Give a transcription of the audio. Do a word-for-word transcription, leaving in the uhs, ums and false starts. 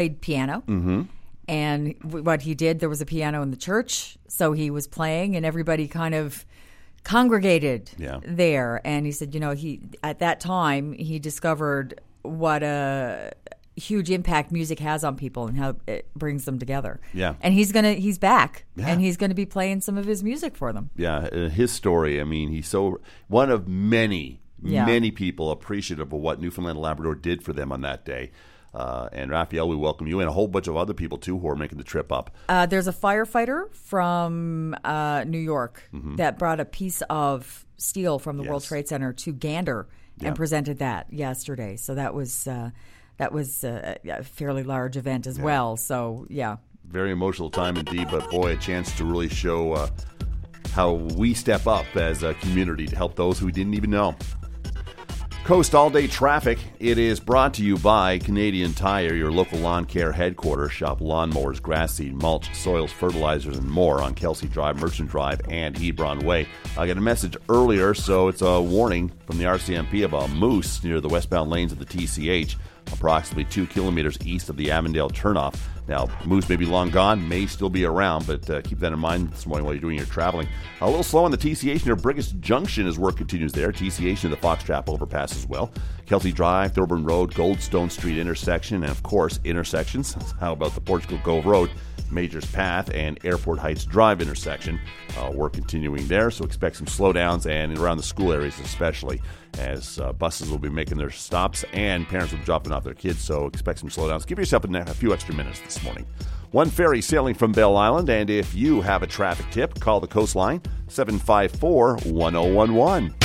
played piano. Mm-hmm. And w- what he did, there was a piano in the church, so he was playing, and everybody kind of congregated yeah. there. And he said, you know, he at that time, he discovered what a huge impact music has on people and how it brings them together. Yeah. And he's gonna he's back, yeah. and he's going to be playing some of his music for them. Yeah, uh, his story, I mean, he's so one of many, yeah. many people appreciative of what Newfoundland and Labrador did for them on that day. Uh, and Raphael, we welcome you and a whole bunch of other people, too, who are making the trip up. Uh, there's a firefighter from uh, New York mm-hmm. that brought a piece of steel from the yes. World Trade Center to Gander yeah. and presented that yesterday. So that was uh, that was uh, a fairly large event as yeah. well. So, yeah. Very emotional time indeed, but boy, a chance to really show uh, how we step up as a community to help those who we didn't even know. Coast All-Day Traffic. It is brought to you by Canadian Tire, your local lawn care headquarters. Shop lawnmowers, grass seed, mulch, soils, fertilizers, and more on Kelsey Drive, Merchant Drive, and Hebron Way. I got a message earlier, so it's a warning from the R C M P of a moose near the westbound lanes of the T C H, approximately two kilometers east of the Avondale turnoff. Now, moose may be long gone, may still be around, but uh, keep that in mind this morning while you're doing your traveling. A little slow on the T C H near Brigus Junction as work continues there. T C H near the Fox Trap overpass as well. Kelsey Drive, Thorburn Road, Goldstone Street intersection, and of course, intersections. How about the Portugal Cove Road, Majors Path, and Airport Heights Drive intersection? Uh, work continuing there, so expect some slowdowns and around the school areas especially, as uh, buses will be making their stops and parents will be dropping off their kids, so expect some slowdowns. Give yourself a, a few extra minutes this morning. One ferry sailing from Belle Island, and if you have a traffic tip, call the Coastline, seven five four, one oh one one.